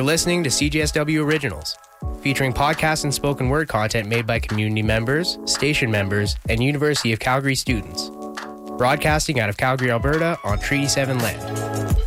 listening to CJSW Originals, featuring podcast and spoken word content made by community members, station members, and University of Calgary students. Broadcasting out of Calgary, Alberta on Treaty 7 land.